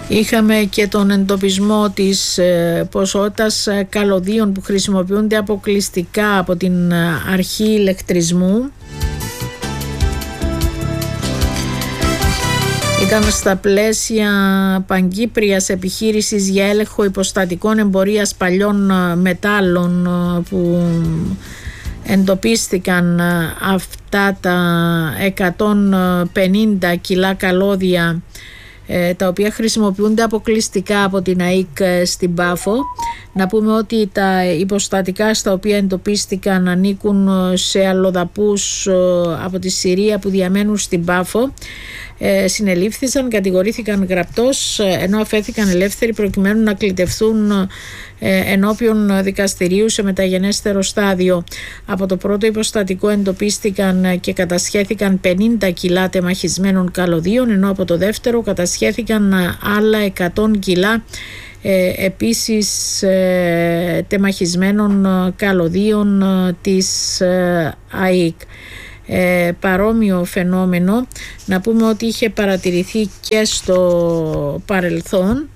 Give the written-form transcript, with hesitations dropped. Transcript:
Είχαμε και τον εντοπισμό της ποσότητας καλωδίων που χρησιμοποιούνται αποκλειστικά από την αρχή ηλεκτρισμού. Ήταν στα πλαίσια παγκύπριας επιχείρησης για έλεγχο υποστατικών εμπορίας παλιών μετάλλων που εντοπίστηκαν αυτά τα 150 κιλά καλώδια τα οποία χρησιμοποιούνται αποκλειστικά από την ΑΕΚ στην Πάφο. Να πούμε ότι τα υποστατικά στα οποία εντοπίστηκαν ανήκουν σε αλλοδαπούς από τη Συρία που διαμένουν στην Πάφο. Συνελήφθησαν, κατηγορήθηκαν γραπτώς, ενώ αφέθηκαν ελεύθεροι προκειμένου να κλητευθούν ενώπιον δικαστηρίου σε μεταγενέστερο στάδιο. Από το πρώτο υποστατικό εντοπίστηκαν και κατασχέθηκαν 50 κιλά τεμαχισμένων καλωδίων, ενώ από το δεύτερο κατασχέθηκαν άλλα 100 κιλά επίσης τεμαχισμένων καλωδίων της ΑΕΚ. Παρόμοιο φαινόμενο να πούμε ότι είχε παρατηρηθεί και στο παρελθόν